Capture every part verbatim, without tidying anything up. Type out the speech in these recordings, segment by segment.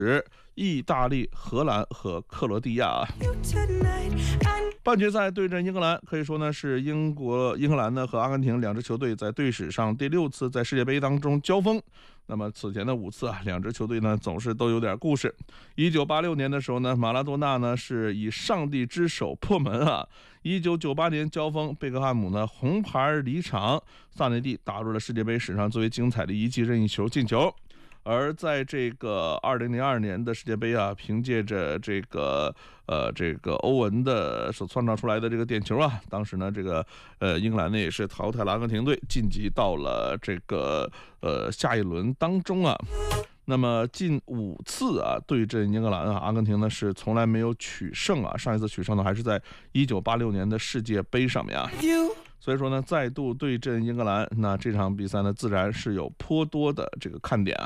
意大利、荷兰和克罗地亚。半决赛对阵英格兰，可以说呢是英国、英格兰呢和阿根廷两支球队在队史上第六次在世界杯当中交锋。那么此前的五次啊，两支球队呢总是都有点故事。一九八六年的时候呢，马拉多纳呢是以上帝之手破门啊。一九九八年交锋，贝克汉姆呢红牌离场，萨内蒂打入了世界杯史上最为精彩的一记任意球进球。而在这个二零零二年的世界杯啊，凭借着这个呃这个欧文的所创造出来的这个点球啊，当时呢这个呃英格兰呢也是淘汰了阿根廷队，晋级到了这个呃下一轮当中啊。那么近五次啊对阵英格兰啊，阿根廷呢是从来没有取胜啊，上一次取胜呢还是在一九八六年的世界杯上面啊。所以说呢，再度对阵英格兰，那这场比赛呢，自然是有颇多的这个看点啊。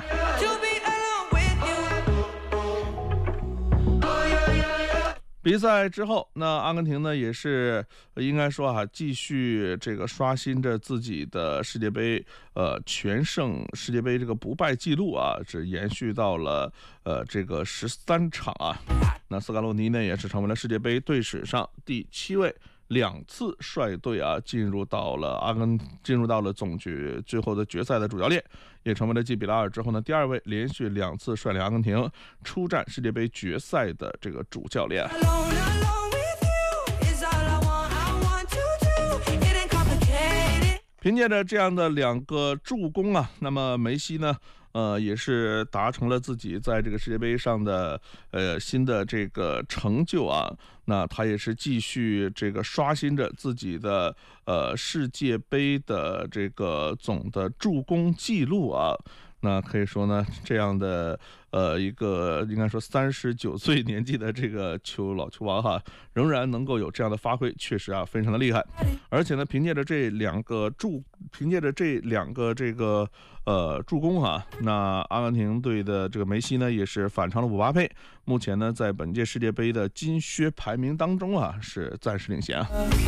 比赛之后，那阿根廷呢也是应该说啊，继续这个刷新着自己的世界杯呃全胜世界杯这个不败记录啊，是延续到了呃这个十三场啊。那斯卡洛尼呢也是成为了世界杯队史上第七位两次率队啊进入到了阿根进入到了总决最后的决赛的主教练，也成为了继比拉尔之后呢第二位连续两次率领阿根廷出战世界杯决赛的这个主教练。凭借着这样的两个助攻啊，那么梅西呢呃，也是达成了自己在这个世界杯上的呃新的这个成就啊。那他也是继续这个刷新着自己的呃世界杯的这个总的助攻记录啊。那可以说呢，这样的呃一个应该说三十九岁年纪的这个球老球王哈，仍然能够有这样的发挥，确实啊非常的厉害。而且呢，凭借着这两个助，凭借着这两个这个呃助攻哈，那阿根廷队的这个梅西呢也是反超了姆巴佩，目前呢在本届世界杯的金靴排名当中啊是暂时领先啊。